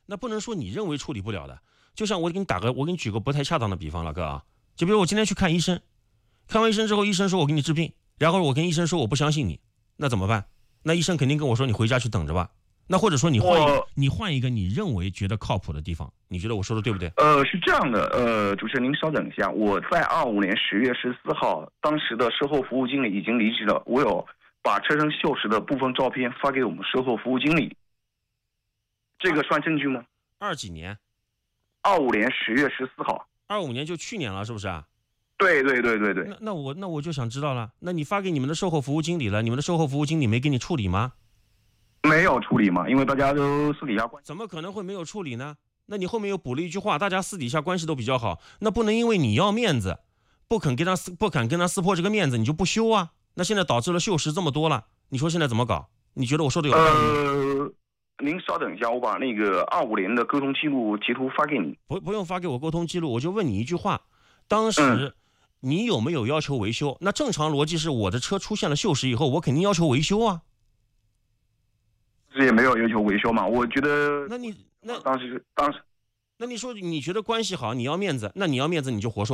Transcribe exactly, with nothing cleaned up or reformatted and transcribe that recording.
那不能说你认为处理不了的。就像我给你打个，我给你举个不太恰当的比方，老哥啊，就比如我今天去看医生，看完医生之后，医生说我给你治病，然后我跟医生说我不相信你，那怎么办？那医生肯定跟我说你回家去等着吧。那或者说你换一个，你换一个你认为觉得靠谱的地方，你觉得我说的对不对？ 呃，是这样的，呃，主持人您稍等一下，我在二五年十月十四号，当时的售后服务经理已经离职了，我有把车身锈蚀的部分照片发给我们售后服务经理，这个算证据吗？ 二几年？ 二五年十月十四号。 二五年就去年了，是不是啊？ 对对对对对。 那那我那我就想知道了，那你发给你们的售后服务经理了，你们的售后服务经理没给你处理吗？ 没有处理嘛，因为大家都私底下关系。 怎么可能会没有处理呢？那你后面又补了一句话，大家私底下关系都比较好，那不能因为你要面子，不肯跟他撕不肯跟他撕破这个面子，你就不修啊？那现在导致了锈蚀这么多了，你说现在怎么搞？你觉得我说的有道理吗？ 呃，您稍等一下，我把那个二五年的沟通记录截图发给你。 不不用发给我沟通记录，我就问你一句话，当时你有没有要求维修？那正常逻辑是我的车出现了锈蚀以后，我肯定要求维修啊。 也没有要求维修嘛，我觉得。 那你那当时当时， 那你说你觉得关系好，你要面子，那你要面子你就活受。